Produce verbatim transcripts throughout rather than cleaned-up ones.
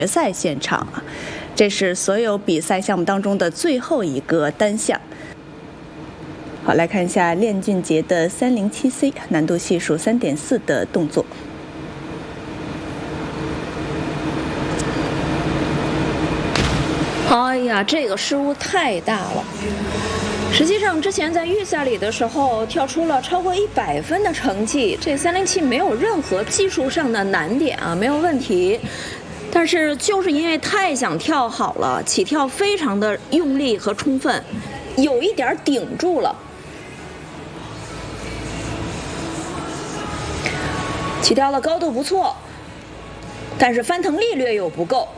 决赛现场啊，这是所有比赛项目当中的最后一个单项。好，来看一下练俊杰的三零七 C 难度系数三点四的动作。 哎呀，这个失误太大了。实际上，之前在预赛里的时候跳出了超过一百分的成绩，这三零七没有任何技术上的难点啊，没有问题。但是就是因为太想跳好了，起跳非常的用力和充分，有一点顶住了。起跳的高度不错，但是翻腾力略有不够。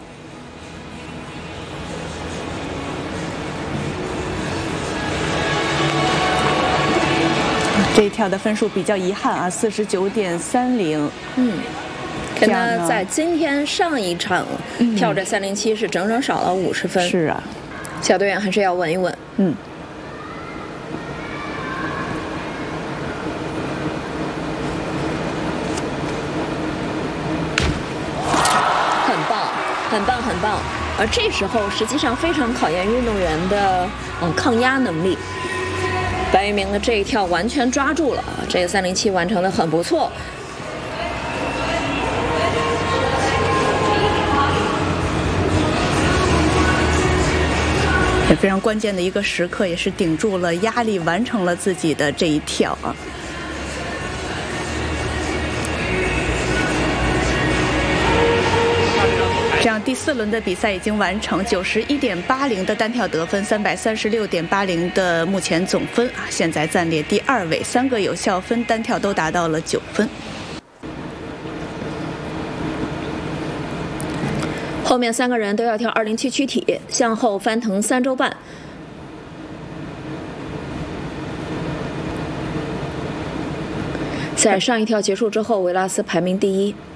这一跳的分数比较遗憾啊，四十九点三零。 嗯，跟他在今天上一场跳这三零七是整整少了五十分。 是啊， 小队员还是要稳一稳。 嗯。 很棒，很棒，很棒。而这时候实际上非常考验运动员的嗯抗压能力。白玉明的这一跳完全抓住了，这个三零七完成的很不错。 也非常关键的一个时刻，也是顶住了压力，完成了自己的这一跳啊。这样第四轮的比赛已经完成，九十一点八零的单跳得分，三百三十六点八零的目前总分啊，现在暂列第二位，三个有效分单跳都达到了九分。 后面三个人都要跳二零七躯体，向后翻腾三周半。在上一跳结束之后，维拉斯排名第一。